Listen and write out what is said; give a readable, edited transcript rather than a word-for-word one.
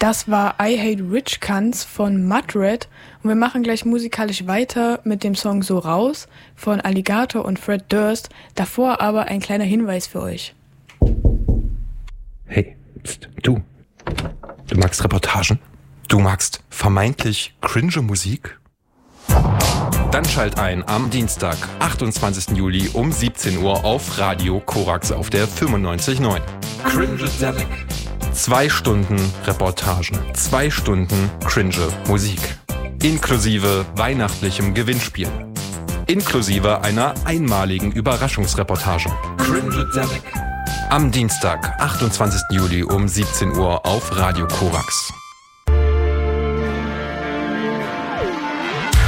Das war I Hate Rich Cunts von Mudred und wir machen gleich musikalisch weiter mit dem Song So Raus von Alligator und Fred Durst. Davor aber ein kleiner Hinweis für euch. Hey, pst, du magst Reportagen? Du magst vermeintlich cringe Musik? Dann schalt ein am Dienstag, 28. Juli um 17 Uhr auf Radio Korax auf der 95.9. Cringe-Delic. 2 Stunden Reportagen, 2 Stunden cringe Musik. Inklusive weihnachtlichem Gewinnspiel. Inklusive einer einmaligen Überraschungsreportage. Cringe-Delic. Am Dienstag, 28. Juli um 17 Uhr auf Radio Korax.